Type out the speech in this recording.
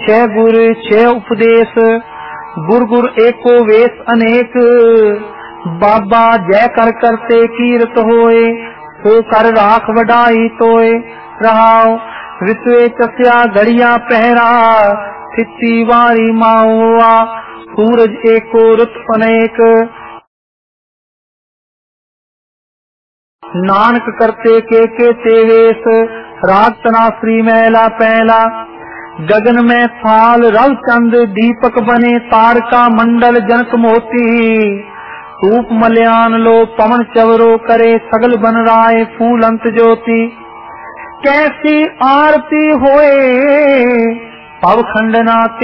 छह गुर छह उपदेश, गुर गुर एको वेश अनेक। बाबा जय कर करते कीरत होए, सो कर राख वडाई तोए। रहाओ विश्वे चस्या घड़िया पहरा, थिती वारी माओ हुआ, सूरज एको रुत अनेक। नानक करते के तेवेश, राग तनाश्री मैला पहला। गगन में थाल रव चंद, दीपक बने तारका मंडल जनक मोती। रूप मल्यान लो पवन चवरो, करे सगल बन राय फूल अंत ज्योति। कैसी आरती होए पव खंडना